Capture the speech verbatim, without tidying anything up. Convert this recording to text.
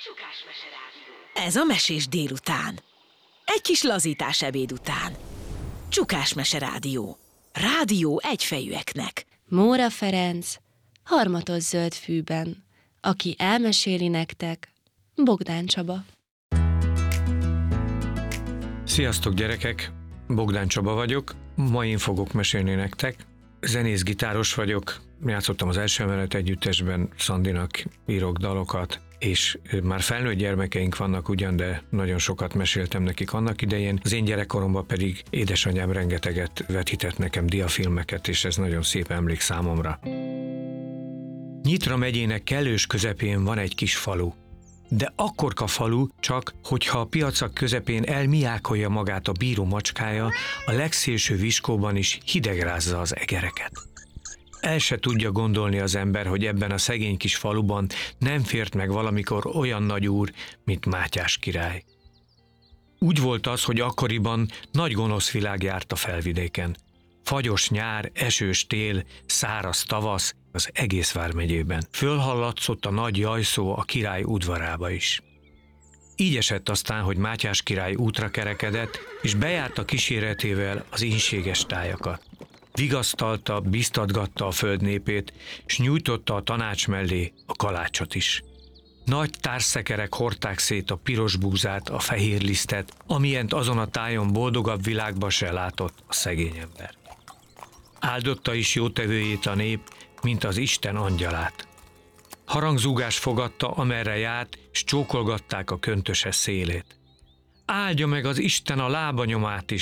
Csukásmese Rádió. Ez a Mesés délután. Egy kis lazítás ebéd után. Csukásmese Rádió. Rádió egyfejűeknek. Móra Ferenc, Harmatos zöld fűben. Aki elmeséli nektek, Bogdán Csaba. Sziasztok gyerekek, Bogdán Csaba vagyok, ma én fogok mesélni nektek. Zenész-gitáros vagyok, játszottam az Első Emelet Együttesben, Szandinak írok dalokat, és már felnőtt gyermekeink vannak ugyan, de nagyon sokat meséltem nekik annak idején. Az én gyerekkoromban pedig édesanyám rengeteget vetített nekem diafilmeket, és ez nagyon szép emlék számomra. Nyitra megyének kellős közepén van egy kis falu. De akkorka falu csak, hogyha a piacak közepén elmiákolja magát a bíró macskája, a legszélső viskóban is hidegrázza az egereket. El se tudja gondolni az ember, hogy ebben a szegény kis faluban nem fért meg valamikor olyan nagy úr, mint Mátyás király. Úgy volt az, hogy akkoriban nagy gonosz világ járt a felvidéken. Fagyos nyár, esős tél, száraz tavasz az egész vármegyében. Fölhallatszott a nagy jajszó a király udvarába is. Így esett aztán, hogy Mátyás király útra kerekedett, és bejárta kíséretével az ínséges tájakat. Vigasztalta, biztatgatta a föld népét, s nyújtotta a tanács mellé a kalácsot is. Nagy társzekerek hordták szét a piros búzát, a fehér lisztet, amilyent azon a tájon boldogabb világba se látott a szegény ember. Áldotta is jótevőjét a nép, mint az Isten angyalát. Harangzúgás fogadta, amerre járt, s csókolgatták a köntöse szélét. Áldja meg az Isten a lábanyomát is,